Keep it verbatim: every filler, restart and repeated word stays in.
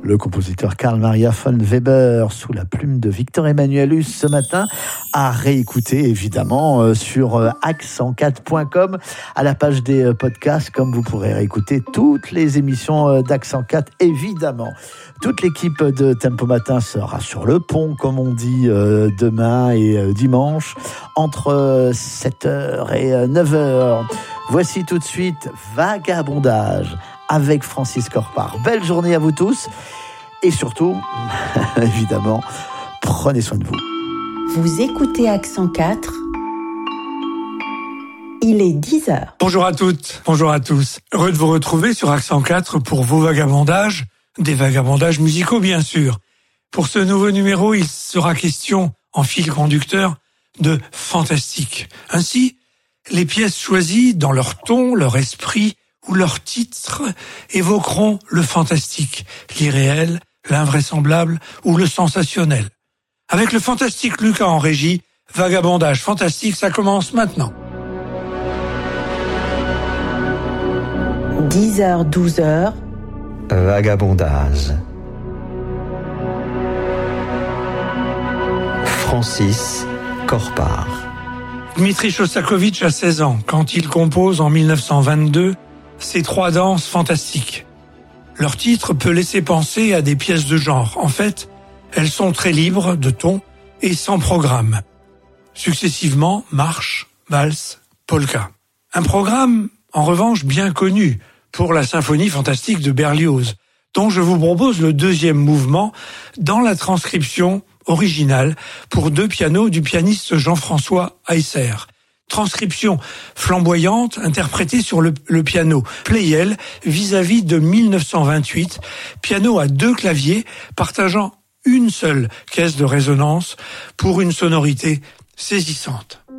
Le compositeur Carl Maria von Weber, sous la plume de Victor Emmanuelus ce matin, à réécouter évidemment sur accent quatre point com à la page des podcasts, comme vous pourrez réécouter toutes les émissions d'Accent quatre évidemment. Toute l'équipe de Tempo Matin sera sur le pont, comme on dit, demain et dimanche, entre sept heures et neuf heures. Voici tout de suite Vagabondage avec Francis Corpart. Belle journée à vous tous et surtout, évidemment, prenez soin de vous. Vous écoutez Accent quatre, il est dix heures. Bonjour à toutes, bonjour à tous. Heureux de vous retrouver sur Accent quatre pour vos vagabondages, des vagabondages musicaux bien sûr. Pour ce nouveau numéro, il sera question, en fil conducteur, de fantastique. Ainsi, les pièces choisies dans leur ton, leur esprit ou leur titre évoqueront le fantastique, l'irréel, l'invraisemblable ou le sensationnel. Avec le fantastique Lucas en régie, Vagabondage fantastique, ça commence maintenant. dix heures, douze heures. Vagabondage. Francis Corpart. Dmitri Shostakovich a seize ans quand il compose en mille neuf cent vingt-deux ces trois danses fantastiques. Leur titre peut laisser penser à des pièces de genre. En fait, elles sont très libres de ton et sans programme. Successivement, marche, valse, polka. Un programme, en revanche, bien connu pour la symphonie fantastique de Berlioz, dont je vous propose le deuxième mouvement dans la transcription originale pour deux pianos du pianiste Jean-François Heisser. Transcription flamboyante interprétée sur le, le piano Pleyel vis-à-vis de mille neuf cent vingt-huit, piano à deux claviers partageant une seule caisse de résonance pour une sonorité saisissante.